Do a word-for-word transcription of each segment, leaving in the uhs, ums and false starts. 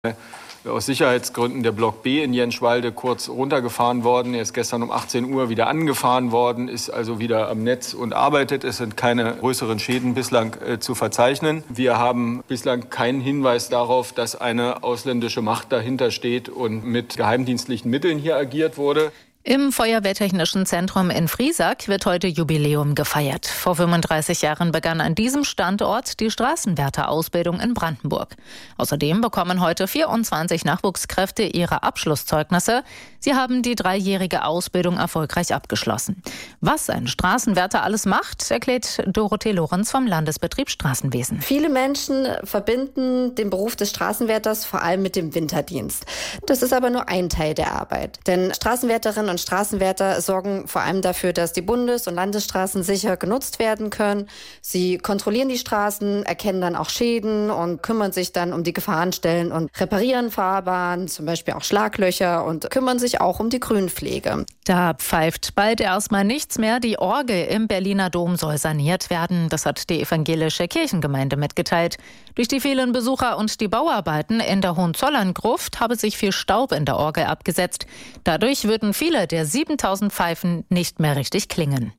aus Sicherheitsgründen der Block B in Jenschwalde kurz runtergefahren worden. Er ist gestern um achtzehn Uhr wieder angefahren worden, ist also wieder am Netz und arbeitet. Es sind keine größeren Schäden bislang äh, zu verzeichnen. Wir haben bislang keinen Hinweis darauf, dass eine ausländische Macht dahinter steht und mit geheimdienstlichen Mitteln hier agiert wurde. Im Feuerwehrtechnischen Zentrum in Friesack wird heute Jubiläum gefeiert. Vor fünfunddreißig Jahren begann an diesem Standort die Straßenwärterausbildung in Brandenburg. Außerdem bekommen heute vierundzwanzig Nachwuchskräfte ihre Abschlusszeugnisse. Sie haben die dreijährige Ausbildung erfolgreich abgeschlossen. Was ein Straßenwärter alles macht, erklärt Dorothee Lorenz vom Landesbetrieb Straßenwesen. Viele Menschen verbinden den Beruf des Straßenwärters vor allem mit dem Winterdienst. Das ist aber nur ein Teil der Arbeit. Denn Straßenwärterinnen und Straßenwärter sorgen vor allem dafür, dass die Bundes- und Landesstraßen sicher genutzt werden können. Sie kontrollieren die Straßen, erkennen dann auch Schäden und kümmern sich dann um die Gefahrenstellen und reparieren Fahrbahnen, zum Beispiel auch Schlaglöcher, und kümmern sich auch um die Grünpflege. Da pfeift bald erstmal nichts mehr. Die Orgel im Berliner Dom soll saniert werden. Das hat die evangelische Kirchengemeinde mitgeteilt. Durch die vielen Besucher und die Bauarbeiten in der Hohenzollern-Gruft habe sich viel Staub in der Orgel abgesetzt. Dadurch würden viele der siebentausend Pfeifen nicht mehr richtig klingen.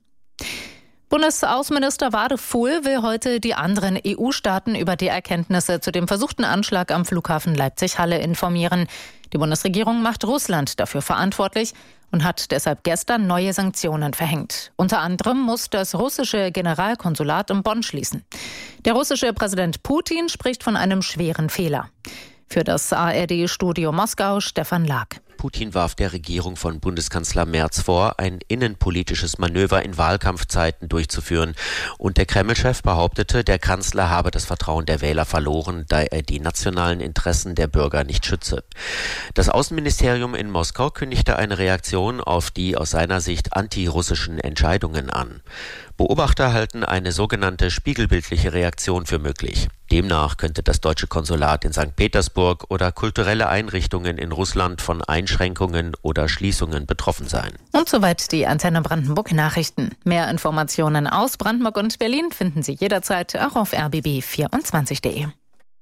Bundesaußenminister Wadefuhl will heute die anderen E U-Staaten über die Erkenntnisse zu dem versuchten Anschlag am Flughafen Leipzig-Halle informieren. Die Bundesregierung macht Russland dafür verantwortlich und hat deshalb gestern neue Sanktionen verhängt. Unter anderem muss das russische Generalkonsulat in Bonn schließen. Der russische Präsident Putin spricht von einem schweren Fehler. Für das A R D-Studio Moskau Stefan Lag. Putin warf der Regierung von Bundeskanzler Merz vor, ein innenpolitisches Manöver in Wahlkampfzeiten durchzuführen. Und der Kreml-Chef behauptete, der Kanzler habe das Vertrauen der Wähler verloren, da er die nationalen Interessen der Bürger nicht schütze. Das Außenministerium in Moskau kündigte eine Reaktion auf die aus seiner Sicht antirussischen Entscheidungen an. Beobachter halten eine sogenannte spiegelbildliche Reaktion für möglich. Demnach könnte das deutsche Konsulat in Sankt Petersburg oder kulturelle Einrichtungen in Russland von Einschränkungen oder Schließungen betroffen sein. Und soweit die Antenne Brandenburg Nachrichten. Mehr Informationen aus Brandenburg und Berlin finden Sie jederzeit auch auf r b b vierundzwanzig punkt de.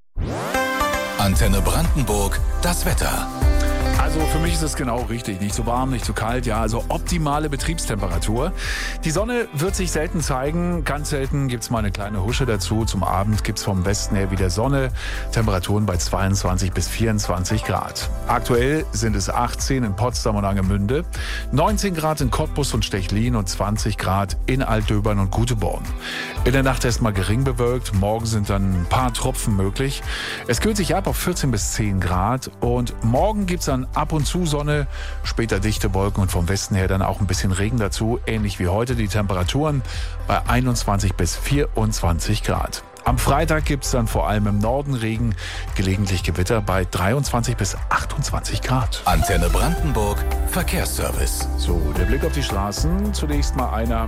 Antenne Brandenburg, das Wetter. Also für mich ist es genau richtig. Nicht zu warm, nicht zu kalt. Ja, also optimale Betriebstemperatur. Die Sonne wird sich selten zeigen. Ganz selten gibt's mal eine kleine Husche dazu. Zum Abend gibt's vom Westen her wieder Sonne. Temperaturen bei zweiundzwanzig bis vierundzwanzig Grad. Aktuell sind es achtzehn in Potsdam und Angemünde, neunzehn Grad in Cottbus und Stechlin und zwanzig Grad in Altdöbern und Guteborn. In der Nacht erstmal gering bewölkt. Morgen sind dann ein paar Tropfen möglich. Es kühlt sich ab auf vierzehn bis zehn Grad. Und morgen gibt's dann ab und zu Sonne, später dichte Wolken und vom Westen her dann auch ein bisschen Regen dazu. Ähnlich wie heute die Temperaturen bei einundzwanzig bis vierundzwanzig Grad. Am Freitag gibt es dann vor allem im Norden Regen, gelegentlich Gewitter bei dreiundzwanzig bis achtundzwanzig Grad. Antenne Brandenburg, Verkehrsservice. So, der Blick auf die Straßen. Zunächst mal einer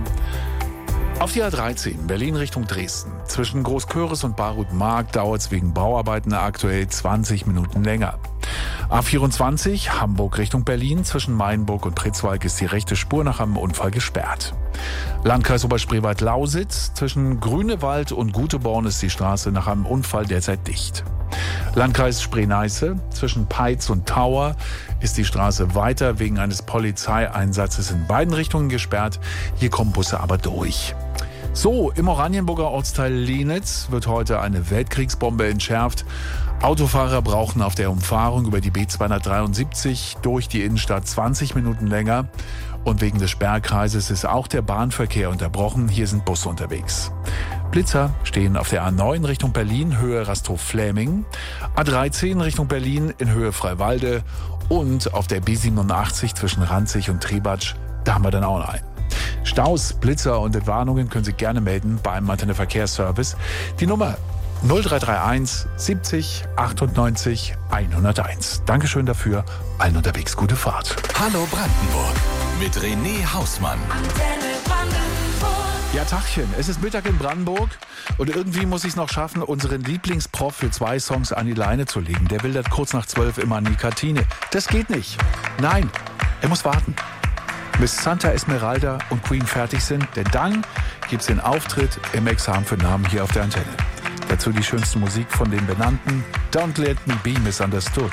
auf die A dreizehn, Berlin Richtung Dresden. Zwischen Großköris und Barut-Mark dauert es wegen Bauarbeiten aktuell zwanzig Minuten länger. A vierundzwanzig, Hamburg Richtung Berlin. Zwischen Mainburg und Pritzwalk ist die rechte Spur nach einem Unfall gesperrt. Landkreis Oberspreewald-Lausitz. Zwischen Grünewald und Guteborn ist die Straße nach einem Unfall derzeit dicht. Landkreis Spree-Neiße. Zwischen Peitz und Tauer ist die Straße weiter wegen eines Polizeieinsatzes in beiden Richtungen gesperrt. Hier kommen Busse aber durch. So, im Oranienburger Ortsteil Lienitz wird heute eine Weltkriegsbombe entschärft. Autofahrer brauchen auf der Umfahrung über die B zweihundertdreiundsiebzig durch die Innenstadt zwanzig Minuten länger. Und wegen des Sperrkreises ist auch der Bahnverkehr unterbrochen. Hier sind Busse unterwegs. Blitzer stehen auf der A neun Richtung Berlin, Höhe Rastow-Fläming, A dreizehn Richtung Berlin in Höhe Freiwalde und auf der B siebenundachtzig zwischen Ranzig und Trebatsch, da haben wir dann auch noch einen. Staus, Blitzer und Entwarnungen können Sie gerne melden beim Antenne Verkehrsservice. Die Nummer null drei drei eins siebzig achtundneunzig hunderteins. Dankeschön dafür. Allen unterwegs gute Fahrt. Hallo Brandenburg mit René Hausmann. Antenne Brandenburg. Ja, Tachchen. Es ist Mittag in Brandenburg und irgendwie muss ich es noch schaffen, unseren Lieblingsprof für zwei Songs an die Leine zu legen. Der will das kurz nach zwölf immer an die Kantine. Das geht nicht. Nein, er muss warten, bis Santa Esmeralda und Queen fertig sind, denn dann gibt's den Auftritt im Examen für Namen hier auf der Antenne. Dazu die schönste Musik von den Benannten, Don't Let Me Be Misunderstood.